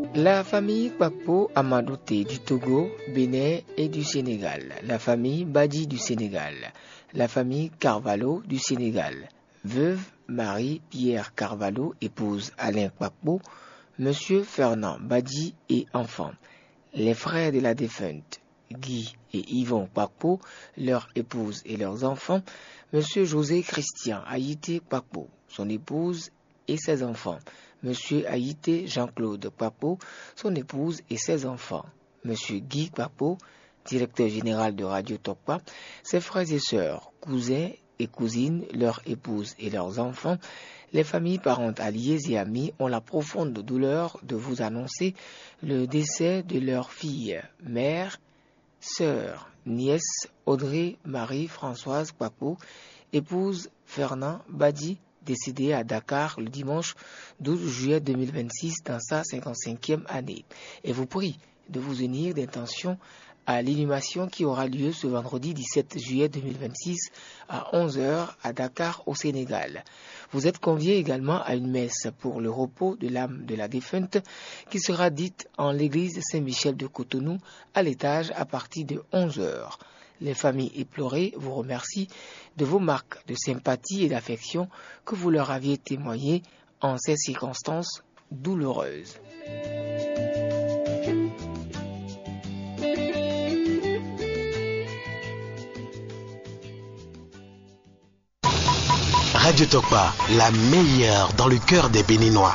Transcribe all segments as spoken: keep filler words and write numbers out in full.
La famille Kpakpo Amadouté du Togo, Bénin et du Sénégal. La famille Badi du Sénégal. La famille Carvalho du Sénégal. Veuve Marie-Pierre Carvalho, épouse Alain Kpakpo, Monsieur Fernand Badi et enfants. Les frères de la défunte, Guy et Yvon Kpakpo, leur épouse et leurs enfants. Monsieur José Christian Haïté Kpakpo, son épouse et ses enfants. Monsieur Haïté Jean-Claude Kpakpo, son épouse et ses enfants. Monsieur Guy Kpakpo, directeur général de Radio Tokpa, ses frères et sœurs, cousins et cousines, leurs épouses et leurs enfants. Les familles, parentes, alliées et amis ont la profonde douleur de vous annoncer le décès de leur fille, mère, sœur, nièce Audrey Marie-Françoise Kpakpo, épouse Fernand Badi, décédée à Dakar le dimanche douze juillet deux mille vingt-six dans sa cinquante-cinquième année, et vous prie de vous unir d'intention à l'inhumation qui aura lieu ce vendredi dix-sept juillet deux mille vingt-six à onze heures à Dakar au Sénégal. Vous êtes conviés également à une messe pour le repos de l'âme de la défunte qui sera dite en l'église Saint-Michel de Cotonou à l'étage à partir de onze heures. Les familles éplorées vous remercient de vos marques de sympathie et d'affection que vous leur aviez témoignées en ces circonstances douloureuses. Radio Tokpa, la meilleure dans le cœur des Béninois.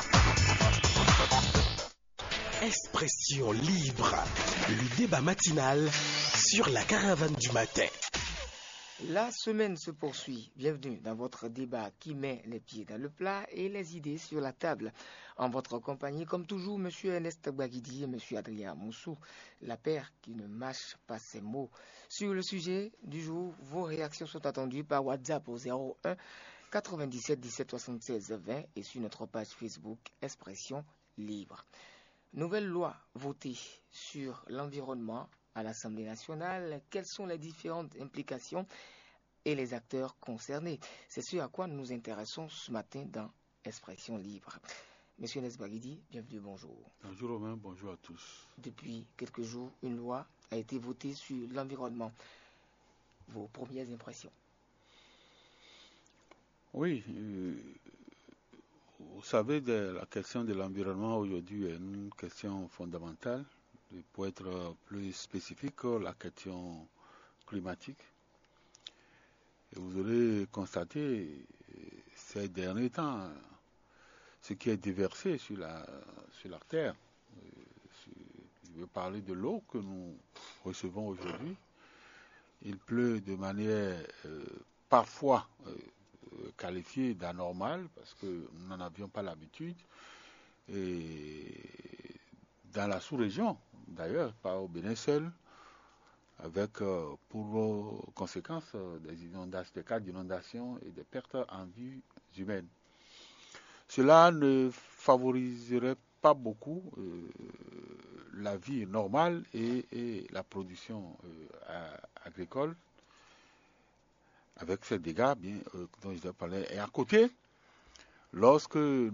Expression libre, le débat matinal sur la caravane du matin. La semaine se poursuit. Bienvenue dans votre débat qui met les pieds dans le plat et les idées sur la table. En votre compagnie, comme toujours, M. Ernest Gbagidi et M. Adrien Moussou, la paire qui ne mâche pas ses mots. Sur le sujet du jour, vos réactions sont attendues par WhatsApp au zéro un quatre-vingt-dix-sept dix-sept soixante-seize vingt et sur notre page Facebook Expression Libre. Nouvelle loi votée sur l'environnement à l'Assemblée nationale. Quelles sont les différentes implications et les acteurs concernés? C'est ce à quoi nous nous intéressons ce matin dans Expression Libre. Monsieur Nesbagidi, bienvenue, bonjour. Bonjour Romain, bonjour à tous. Depuis quelques jours, une loi a été votée sur l'environnement. Vos premières impressions? Oui, euh, vous savez, de, la question de l'environnement aujourd'hui est une question fondamentale. Et pour être plus spécifique, la question climatique. Et vous aurez constaté ces derniers temps ce qui est déversé sur la, sur la terre. Je veux parler de l'eau que nous recevons aujourd'hui. Il pleut de manière euh, parfois euh, qualifiée d'anormale parce que nous n'en avions pas l'habitude. Et dans la sous-région, d'ailleurs, pas au Bénin seul, avec euh, pour euh, conséquence euh, des inondations, des cas d'inondation et des pertes en vie humaines. Cela ne favoriserait pas beaucoup euh, la vie normale et, et la production euh, agricole, avec ces dégâts bien, euh, dont je parlais. Et à côté, lorsque